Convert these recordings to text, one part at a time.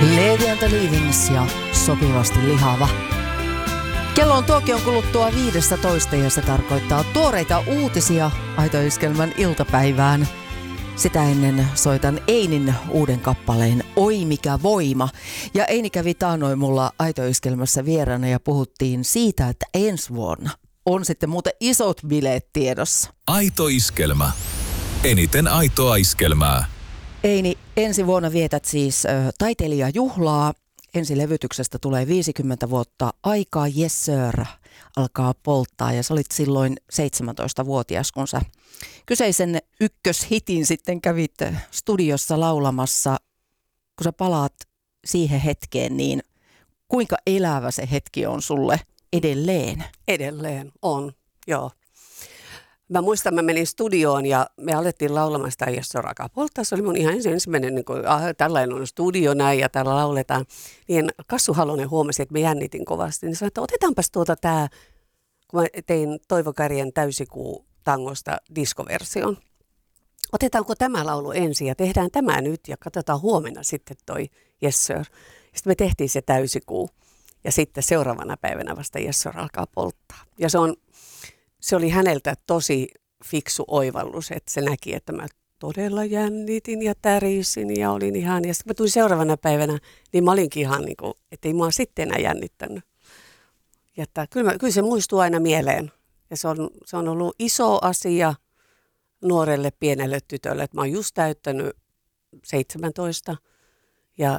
Lady and the Leavings ja sopivasti lihava. Kello on tuokion kuluttua 15 ja se tarkoittaa tuoreita uutisia Aito-iskelmän iltapäivään. Sitä ennen soitan Einin uuden kappaleen Oi mikä voima. Ja Eini kävi taannoin mulla Aito-iskelmässä vieraana ja puhuttiin siitä, että ensi vuonna on sitten muuten isot bileet tiedossa. Aito-iskelmä. Eniten aitoa iskelmää. Eini, ensi vuonna vietät siis taiteilijajuhlaa. Ensilevytyksestä tulee 50 vuotta aikaa, Yes Sir alkaa polttaa ja sä olit silloin 17-vuotias, kun sä kyseisen ykköshitin sitten kävit studiossa laulamassa. Kun sä palaat siihen hetkeen, niin kuinka elävä se hetki on sulle edelleen? Edelleen on, joo. Mä muistan, mä menin studioon ja me alettiin laulamaan sitä Yes Sir alkaa polttaa. Se oli mun ihan ensimmäinen, niin kuin, tällainen on studio näin ja täällä lauletaan. Niin Kassu Halonen huomasi, että me jännitin kovasti. Niin sanoi, että otetaanpas tää, kun mä tein Toivo Kärjen Täysikuu tangosta diskoversion. Otetaanko tämä laulu ensin ja tehdään tämä nyt ja katsotaan huomenna sitten toi Yes Sir. Sitten me tehtiin se Täysikuu ja sitten seuraavana päivänä vasta Yes Sir alkaa polttaa. Ja se oli häneltä tosi fiksu oivallus, että se näki, että mä todella jännitin ja tärisin ja olin ihan. Ja sitten mä tulin seuraavana päivänä, niin mä olinkin ihan niin kuin, että ei mua sitten enää jännittänyt. Ja kyllä se muistuu aina mieleen. Ja se on ollut iso asia nuorelle pienelle tytölle, että mä oon just täyttänyt 17 ja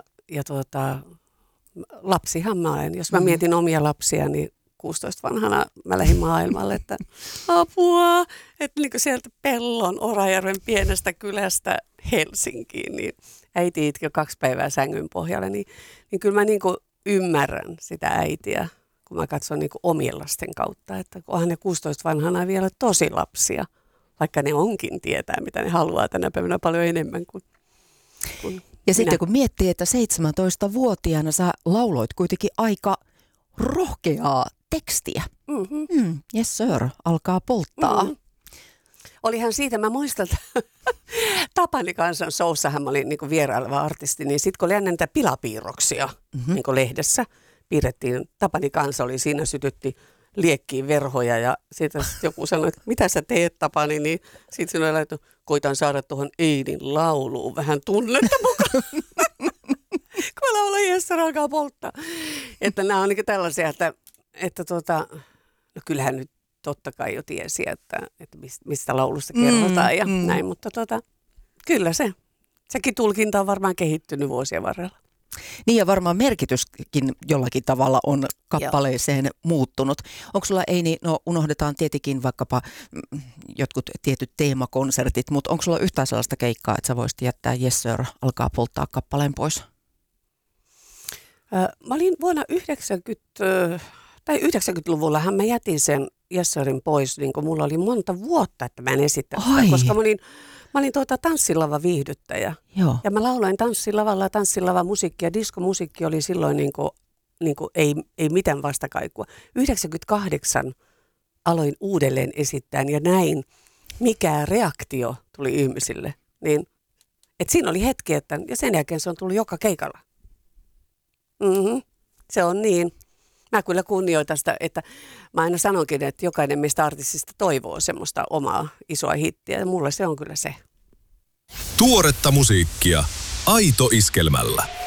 lapsihan mä olen. Jos mä mietin omia lapsia, niin 16 vanhana mä lähdin maailmalle, että apua, että niin kuin sieltä Pellon Orajärven pienestä kylästä Helsinkiin, niin äiti itki 2 päivää sängyn pohjalle, niin kyllä mä niin kuin ymmärrän sitä äitiä, kun mä katson niin kuin omien lasten kautta, että onhan ne 16 vanhana vielä tosi lapsia, vaikka ne onkin tietää, mitä ne haluaa tänä päivänä paljon enemmän kuin ja sitten kun miettii, että 17-vuotiaana sä lauloit kuitenkin aika rohkeaa tekstiä. Yes Sir alkaa polttaa. Olihan siitä, mä muistan, Tapani Kansan showssahan mä olin niin vieraileva artisti, niin sitten kun oli ennen näitä pilapiirroksia niin lehdessä, piirrettiin, Tapani Kansa oli siinä, sytytti liekkiin verhoja ja sitten joku sanoi, että mitä sä teet Tapani, niin sitten sinua oli laitettu, koitan saada tuohon Einin lauluun vähän tunnetta mukaan. Kun mä laulan Yes Sir alkaa polttaa. Että nämä on niin tällaisia, että no kyllähän nyt totta kai jo tiesi, että mistä laulusta kerrotaan ja näin, mutta kyllä sekin tulkinta on varmaan kehittynyt vuosien varrella. Niin ja varmaan merkityskin jollakin tavalla on kappaleeseen muuttunut. Onko sulla Eini, no unohdetaan tietenkin vaikkapa jotkut tietyt teemakonsertit, mutta onko sulla yhtään sellaista keikkaa, että sä voisit jättää Yes Sir alkaa polttaa kappaleen pois? Mä olin vuonna 90-luvullahan mä jätin sen Yes Sirin pois, niin kuin mulla oli monta vuotta, että mä en esittänyt sitä, koska mä olin tanssilava viihdyttäjä. Joo. Ja mä lauloin tanssilavalla, tanssilava musiikki ja diskomusiikki oli silloin niin kuin ei mitään vastakaikua. 98 aloin uudelleen esittämään ja näin, mikä reaktio tuli ihmisille. Niin, et siinä oli hetki, ja sen jälkeen se on tullut joka keikalla. Se on niin. Mä kyllä kunnioitan sitä, että mä aina sanonkin, että jokainen meistä artistista toivoo semmoista omaa isoa hittiä. Ja mulle se on kyllä se. Tuoretta musiikkia. Aito iskelmällä.